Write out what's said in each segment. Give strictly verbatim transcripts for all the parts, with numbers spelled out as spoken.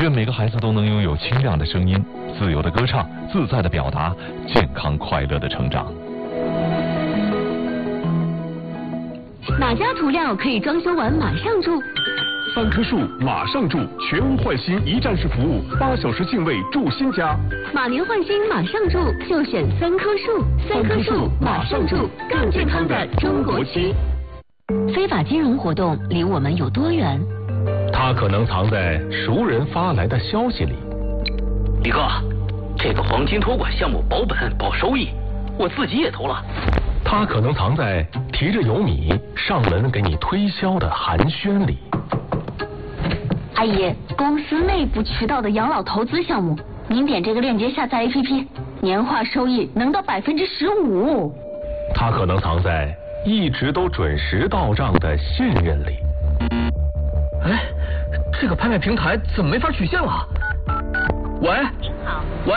愿每个孩子都能拥有清亮的声音，自由的歌唱，自在的表达，健康快乐的成长。 哪家涂料可以装修完马上住？ 三棵树马上住，全屋换新一站式服务，八小时定位住新家。 马年换新马上住，就选三棵树。三棵树马上住，更健康的中国区。非法金融活动离我们有多远？ 它可能藏在熟人发来的消息里。 李哥，这个黄金托管项目保本保收益，我自己也投了。 它可能藏在提着油米上门给你推销的寒暄里。 阿姨，公司内部渠道的养老投资项目，您点这个链接下载 A P P， 年化收益能到百分之十五。 它可能藏在一直都准时到账的信任里。 哎，这个拍卖平台怎么没法取现了？喂， 您好， 喂。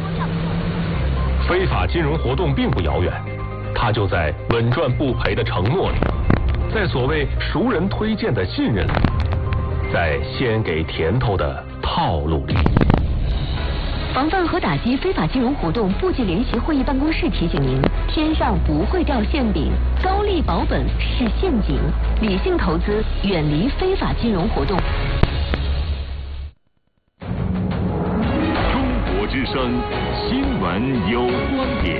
非法金融活动并不遥远，它就在稳赚不赔的承诺里，在所谓熟人推荐的信任里，在先给甜头的套路里。 防范和打击非法金融活动部级联席会议办公室提醒您：天上不会掉馅饼，高利保本是陷阱，理性投资，远离非法金融活动。 中国之声新闻有观点。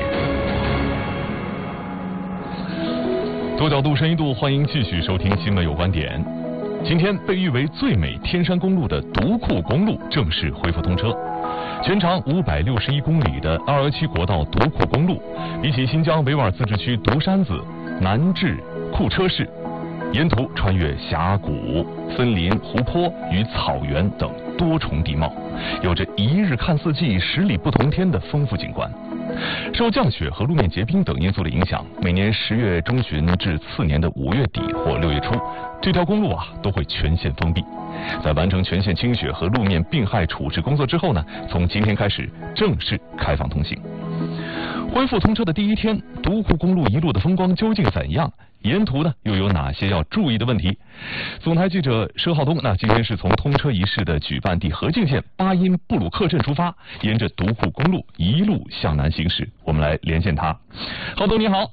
多角度深一度，欢迎继续收听新闻有观点。今天被誉为最美天山公路的独库公路正式恢复通车。全长五百六十一公里的二幺七国道独库公路，比起新疆维吾尔自治区独山子、南至库车市，沿途穿越峡谷、森林、湖泊与草原等多重地貌，有着一日看四季、十里不同天的丰富景观。受降雪和路面结冰等因素的影响，每年十月中旬至次年的五月底或六月初，这条公路啊都会全线封闭。在完成全线清雪和路面病害处置工作之后呢，从今天开始正式开放通行。恢复通车的第一天，独库公路一路的风光究竟怎样？沿途呢又有哪些要注意的问题？总台记者佘浩东那今天是从通车仪式的举办地河静县巴音布鲁克镇出发，沿着独库公路一路向南行驶。我们来连线他。浩东你好。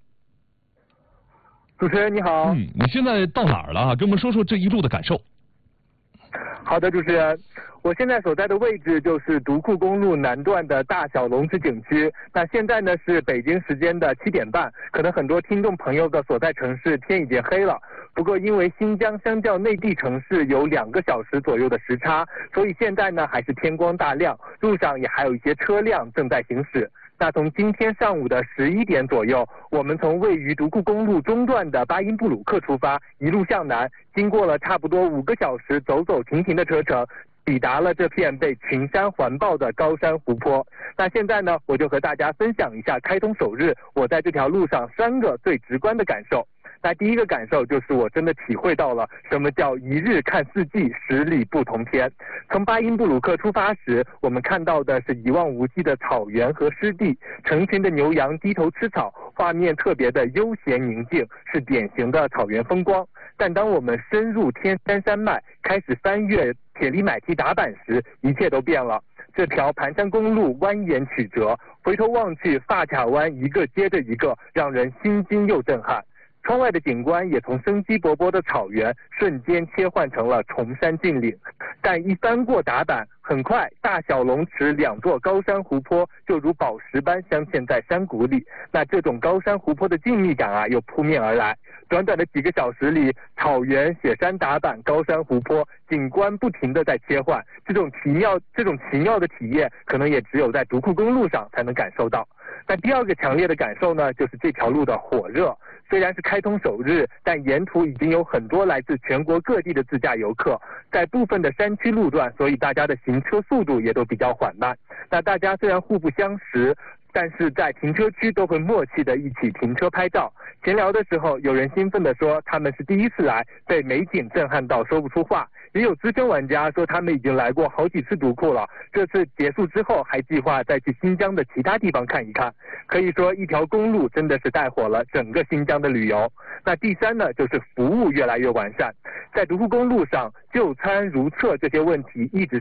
主持人你好。 嗯，你现在到哪儿了？跟我们说说这一路的感受。 好的，主持人，我现在所在的位置就是独库公路南段的大小龙池景区。那现在呢是北京时间的七点半，可能很多听众朋友的所在城市天已经黑了。不过因为新疆相较内地城市有两个小时左右的时差，所以现在呢还是天光大亮，路上也还有一些车辆正在行驶。那从今天上午的十一点左右，我们从位于独库公路中段的巴音布鲁克出发，一路向南，经过了差不多五个小时走走停停的车程，抵达了这片被群山环抱的高山湖泊。那现在呢，我就和大家分享一下开通首日我在这条路上三个最直观的感受。那第一个感受就是我真的体会到了什么叫一日看四季，十里不同天。从巴音布鲁克出发时，我们看到的是一望无际的草原和湿地，成群的牛羊低头吃草，画面特别的悠闲宁静，是典型的草原风光。但当我们深入天山山脉，开始翻越铁力买提打板时，一切都变了。这条盘山公路蜿蜒曲折，回头望去，发卡弯一个接着一个，让人心惊又震撼。窗外的景观也从生机勃勃的草原瞬间切换成了崇山峻岭，但一翻过打板，很快大小龙池两座高山湖泊就如宝石般镶嵌在山谷里。那这种高山湖泊的静谧感啊，又扑面而来。短短的几个小时里，草原、雪山打板、高山湖泊，景观不停地在切换。这种奇妙、这种奇妙的体验，可能也只有在独库公路上才能感受到。那第二个强烈的感受呢，就是这条路的火热。虽然是开通首日，但沿途已经有很多来自全国各地的自驾游客，在部分的山区路段，所以大家的行车速度也都比较缓慢。那大家虽然互不相识，但是在停车区都会默契的一起停车拍照。闲聊的时候，有人兴奋地说他们是第一次来，被美景震撼到说不出话。也有资深玩家说他们已经来过好几次独库了，这次结束之后还计划再去新疆的其他地方看一看。可以说一条公路真的是带火了整个新疆的旅游。那第三呢，就是服务越来越完善。在独库公路上，就餐如厕这些问题一直